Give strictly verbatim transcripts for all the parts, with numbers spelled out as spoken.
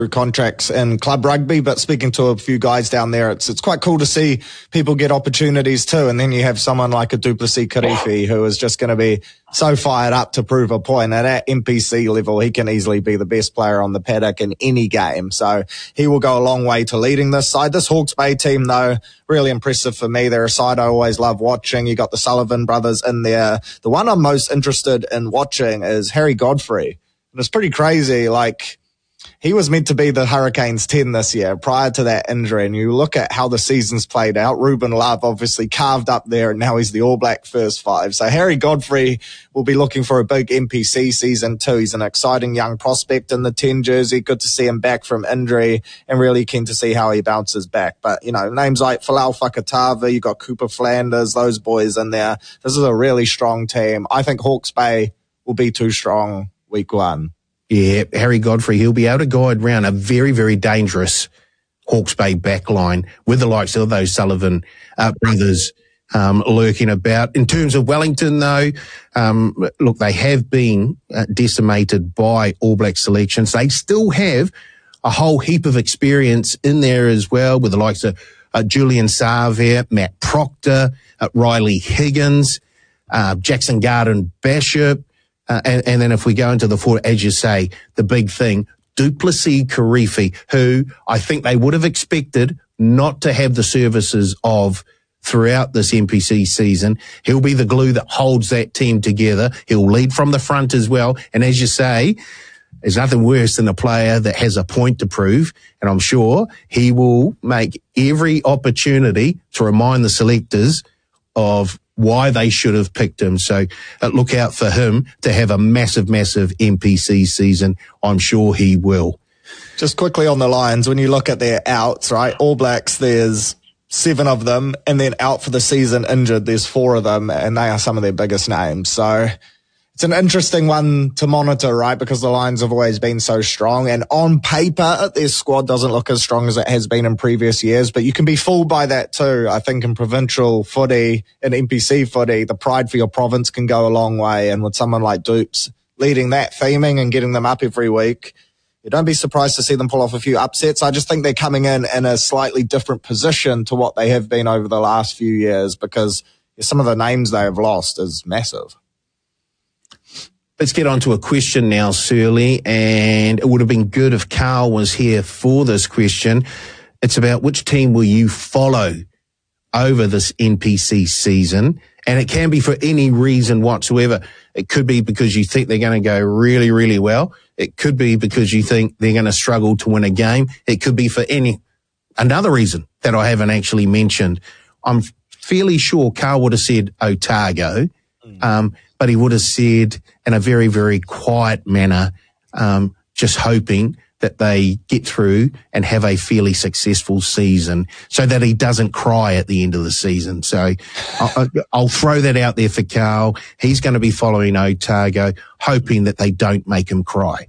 contracts in club rugby, but speaking to a few guys down there, it's it's quite cool to see people get opportunities too. And then you have someone like a Duplessis Kirifi who is just going to be so fired up to prove a point. At that N P C level, he can easily be the best player on the paddock in any game. So he will go a long way to leading this side. This Hawke's Bay team, though, really impressive for me. They're a side I always love watching. You got the Sullivan brothers in there. The one I'm most interested in watching is Harry Godfrey. And it's pretty crazy. Like, he was meant to be the Hurricanes ten this year prior to that injury. And you look at how the season's played out. Ruben Love obviously carved up there, and now he's the All Black first five. So Harry Godfrey will be looking for a big N P C season too. He's an exciting young prospect in the ten jersey. Good to see him back from injury and really keen to see how he bounces back. But, you know, names like Falau Fakatava, you got Cooper Flanders, those boys in there. This is a really strong team. I think Hawke's Bay will be too strong week one. Yeah, Harry Godfrey, he'll be able to guide round a very, very dangerous Hawke's Bay backline with the likes of those Sullivan uh, brothers um, lurking about. In terms of Wellington, though, um, look, they have been uh, decimated by All Black selections. They still have a whole heap of experience in there as well, with the likes of uh, Julian Savia, Matt Proctor, uh, Riley Higgins, uh, Jackson Garden Bishop. Uh, and, and then if we go into the forward, as you say, the big thing, Duplessis Kirifi, who I think they would have expected not to have the services of throughout this N P C season. He'll be the glue that holds that team together. He'll lead from the front as well. And as you say, there's nothing worse than a player that has a point to prove. And I'm sure he will make every opportunity to remind the selectors of why they should have picked him. So uh, look out for him to have a massive, massive N P C season. I'm sure he will. Just quickly on the Lions, when you look at their outs, right, All Blacks, there's seven of them, and then out for the season injured, there's four of them, and they are some of their biggest names. So it's an interesting one to monitor, right, because the Lions have always been so strong, and on paper, their squad doesn't look as strong as it has been in previous years, but you can be fooled by that too. I think in provincial footy, in N P C footy, the pride for your province can go a long way, and with someone like Dupes leading that theming and getting them up every week, you don't be surprised to see them pull off a few upsets. I just think they're coming in in a slightly different position to what they have been over the last few years, because some of the names they have lost is massive. Let's get on to a question now, Surly, and it would have been good if Carl was here for this question. It's about which team will you follow over this N P C season, and it can be for any reason whatsoever. It could be because you think they're going to go really, really well. It could be because you think they're going to struggle to win a game. It could be for any another reason that I haven't actually mentioned. I'm fairly sure Carl would have said Otago, um, but he would have said in a very, very quiet manner, um, just hoping that they get through and have a fairly successful season so that he doesn't cry at the end of the season. So I'll, I'll throw that out there for Carl. He's going to be following Otago, hoping that they don't make him cry.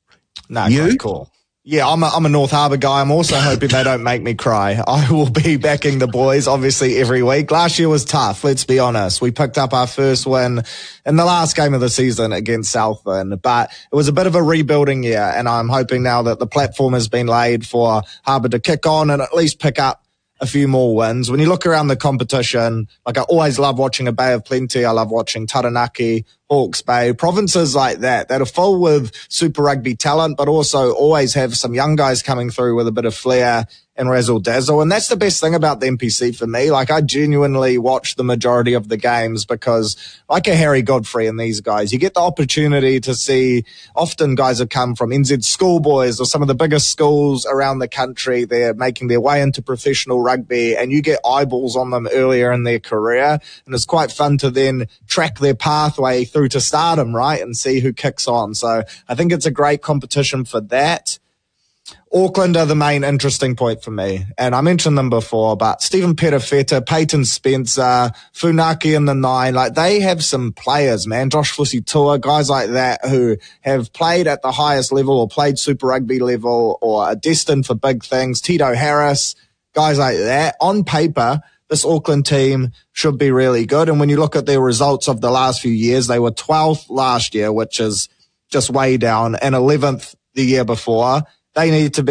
No, you? Great call. Yeah, I'm a, I'm a North Harbour guy. I'm also hoping they don't make me cry. I will be backing the boys, obviously, every week. Last year was tough, let's be honest. We picked up our first win in the last game of the season against Southland, but it was a bit of a rebuilding year, and I'm hoping now that the platform has been laid for Harbour to kick on and at least pick up a few more wins. When you look around the competition, like I always love watching a Bay of Plenty. I love watching Taranaki, Hawke's Bay, provinces like that that are full with Super Rugby talent, but also always have some young guys coming through with a bit of flair and razzle dazzle. And that's the best thing about the N P C for me. Like, I genuinely watch the majority of the games because, like a Harry Godfrey and these guys, you get the opportunity to see, often guys have come from N Z schoolboys or some of the biggest schools around the country. They're making their way into professional rugby, and you get eyeballs on them earlier in their career. And it's quite fun to then track their pathway through to stardom, right, and see who kicks on. So I think it's a great competition for that. Auckland are the main interesting point for me, and I mentioned them before, but Stephen Perifeta, Peyton Spencer, Funaki in the nine, like, they have some players, man. Josh Fusitua, guys like that who have played at the highest level or played Super Rugby level or are destined for big things. Tito Harris, guys like that. On paper, this Auckland team should be really good, and when you look at their results of the last few years, they were twelfth last year, which is just way down, and eleventh the year before, they need to be